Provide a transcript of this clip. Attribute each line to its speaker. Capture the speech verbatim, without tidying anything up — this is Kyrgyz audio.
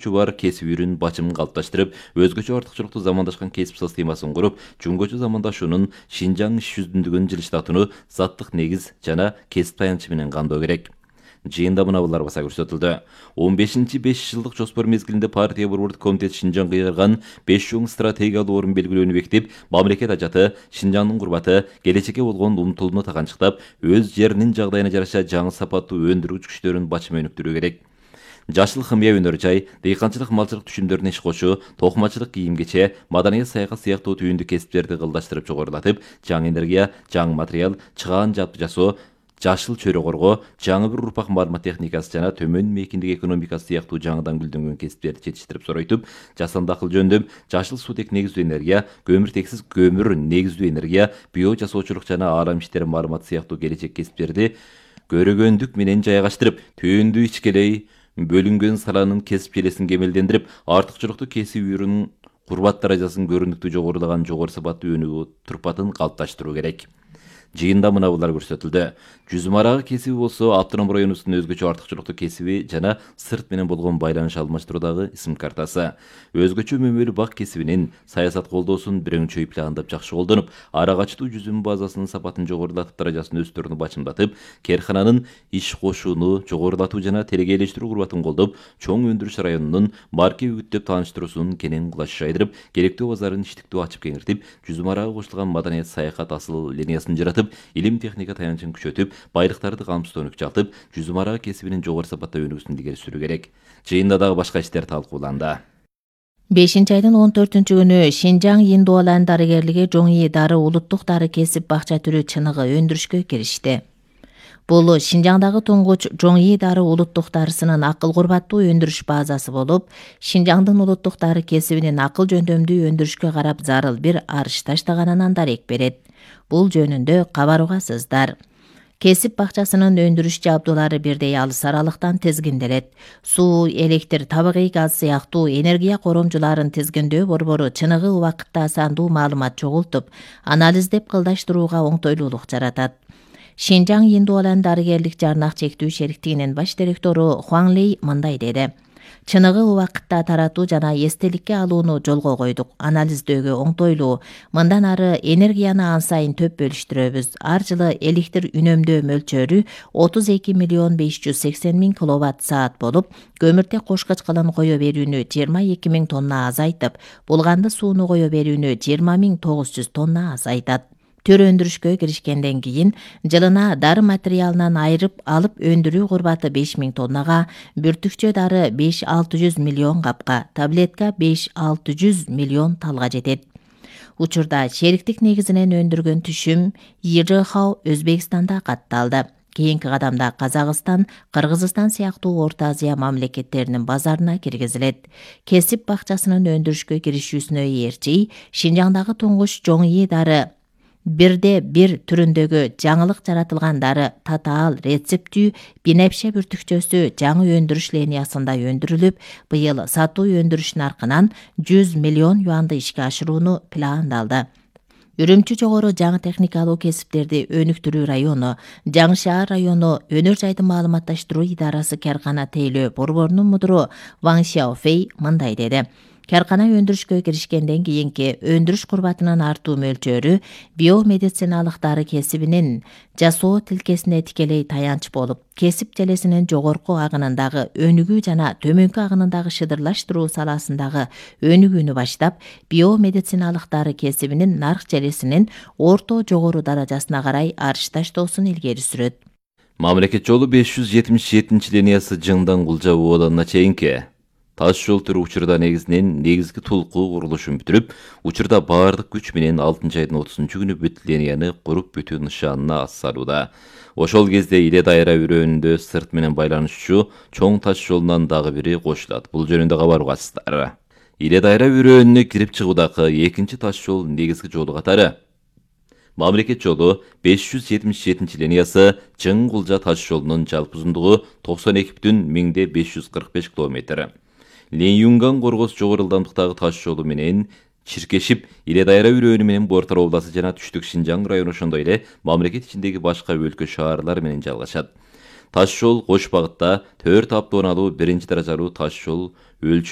Speaker 1: күчү бар кесип үйрүн бачымын калыпташтырып, өзгөчө артыкчылыктуу замандашкан кесип системасын куруп, жөнгөчө замандашуунун Шинжаң иш жүзүндүгүн жылыштатууну заттык негиз жана кесип таянычы менен камдоо керек. Жыйында мынабулар баса көрсөтүлдү. он бешинчи беш жылдык жоспор мезгилинде партия борбордук комитет Шинжаңга ыйгарган беш чоң стратегиялуу орун белгилөөнү бекитип, мамлекет ажаты, Шинжаңдын курбаты, келечекке болгон умтулууну таганчыктап, өз жеринин жагдайына жараша жаңы сапаттуу өндүрүүчү күчтөрүн бачыма өнүктүрүү керек. Жашыл хымия өнөр жай, дыйканчылык малчылык түшүмдөрүнө иш кошуу, токмачылык кийим-кече, маданият саякат сыяктуу түйүндү кесиптерди кылдаштырып жогорулатып, жаңы энергия, жаңы материал, чыгаан жабдуу жасоо, жашыл чөйрө коргоо, жаңы бир урпак маалымат техникасы жана төмөн мейкиндик экономикасы сыяктуу жаңыдан гүлдөнгөн кесиптерди жетиштирип соройтуп, жасанды акыл жөндөм, жашыл суутек негиздүү энергия, көмүртексиз көмүр негиздүү энергия, био жасоочулук жана аарам иштери маалымат сыяктуу келечек кесиптерди көрөгөндүк менен жайгаштырып, түйүндүү ичкелей бөлүнгөн саланын кесип желесин кемелдендирип, артыкчылыктуу кесип үйрүнүн курбат даражасын көрүнүктүү жогорулаган жогору сапаттуу өнүгүү турпатын калыпташтыруу керек. Жыйында мынабулар көрсөтүлдү. Жүзүм арагы кесиби болсо автоном районубуздун өзгөчө артыкчылыктуу кесиби жана сырт менен болгон байланыш алмаштыруудагы исим картасы. Өзгөчө мөмөлүү бак кесибинин саясат колдоосун бир өңчөй пландап жакшы колдонуп, ара качтуу жүзүм базасынын сапатын жогорулатып, даражасын өстөрүнү бачымдатып, кээркананын иш кошууну жогорулатуу жана телегейлештирүү курбатын колдоп, чоң өндүрүш районунун марке үгүттөп тааныштыруусун кенен кулач жайдырып, керектүү базарын иштиктүү ачып кеңиртип, жүзүм арагы кошулган маданият саякат асыл линиясын жаратып, илим техника таянычын күчөтүп, байлыктарды камсыздоо нүкчалтып, жүзүм арагы кесибинин жогору сапатта өнүгүүсүн илгери сүрүү керек. Жыйында дагы башка иштер талкууланды.
Speaker 2: бешинчи айдын он төртүнчү күнү Шинжаң Индуалан дарыгерлиги Жоңи дары улуттук дары кесип бакча түрү чыныгы өндүрүшкө киришти. Бул Шинжаңдагы туңгуч Жоңи дары улуттук дарысынын акыл курбаттуу өндүрүш базасы болуп, Шинжаңдын улуттук дары кесибинин акыл жөндөмдүү өндүрүшкө карап зарыл бир арыш таштаганынан дарек берет. Бул жөнүндө кабар угасыздар. Кесип бакчасынын өндүрүш жабдуулары бирдей алыс аралыктан тизгинделет. Суу, электр, табигый газ сыяктуу энергия коромжуларын тизгиндөө борбору чыныгы убакытта асандуу маалымат чогултуп, анализдеп кылдаштырууга оңтойлуулук жаратат. Шинжаң Индуалан дарыгерлик жарнак чектүү шериктигинин баш директору Хуан Лей мындай деди. Чыныгы убакытта таратуу жана эстеликке алууну жолго койдук. Анализдөөгө оңтойлуу. Мындан ары энергияны ан сайын төп бөлүштүрөбүз. Ар жылы электр үнөмдөө мөлчөрү отуз эки миллион беш жүз сексен миң киловатт саат болуп, көмүртек кошкоч кылын кое берүүнү жыйырма эки миң тонна азайтып, булганды сууну кое берүүнү жыйырма миң тогуз жүз тонна азайтат. Төр өндүрүшкө киришкенден кийин жылына дары материалынан айырып алып өндүрүү курбаты беш миң тоннага, бүртүкчө дары беш алты жүз миллион капка, таблетка беш алты жүз миллион талга жетет. Учурда шериктик негизинен өндүргөн түшүм Ирыхау Өзбекстанда катталды. Кийинки кадамда Казакстан, Кыргызстан сыяктуу Орто Азия мамлекеттеринин базарына киргизилет. Кесип бакчасынын өндүрүшкө киришүүсүнө ээрчи Шинжаңдагы туңгуч Жоңи дары бирде бир түрүндөгү жаңылык жаратылган дары татаал рецептүү бинепше бүртүкчөсү жаңы өндүрүш линиясында өндүрүлүп, быйыл сатуу өндүрүш наркынан жүз миллион юанды ишке ашырууну пландалды. Үрүмчү жогору жаңы техникалуу кесиптерди өнүктүрүү району, Жаңы шаар району өнөр жайдын маалыматташтыруу идарасы Кээркана тейлөө борборунун мудуру Ван Сяофей мындай деди. Кээркана өндүрүшкө киришкенден кийинки өндүрүш курбатынын артуу мөлчөрү биомедициналык дары кесибинин жасоо тилкесине тикелей таянч болуп, кесип желесинин жогорку агынындагы өнүгүү жана төмөнкү агынындагы шыдырлаштыруу саласындагы өнүгүүнү баштап, биомедициналык дары кесибинин нарк желесинин орто жогору даражасына карай арыш таштоосун илгери сүрөт.
Speaker 1: Мамлекет жолу беш жүз жетимиш жетинчи линиясы Жыңдан Кулжа ооданына чейинки таш жол түрү учурда негизинен негизги тулку курулушун бүтүрүп, учурда баардык күч менен алтынчы айдын отузунчу күнү бүт линияны куруп бүтүү нышанына асарууда. Ошол кезде Иле дайра өрөөнүндө сырт менен байланышчу чоң таш жолунан дагы бири кошулат. Бул жөнүндө кабар угасыздар. Иле дайра өрөөнүнө кирип чыгуудагы экинчи таш жол негизги жолу катары Мамлекет жолу беш жүз жетимиш жетинчи линиясы Жың Кулжа таш жолунун жалпы узундугу токсон эки бүтүн миңде беш жүз кырк беш километр. Ленюнган Коргос жогору ылдамдыктагы таш жолу менен чиркешип, Иле дайра өрөөнү менен Бортар областы жана түштүк Шинжаң району ошондой эле мамлекет ичиндеги башка өлкө шаарлар менен жалгашат. Таш жол кош багытта төрт автоунаалуу биринчи даражалуу таш жол өлчү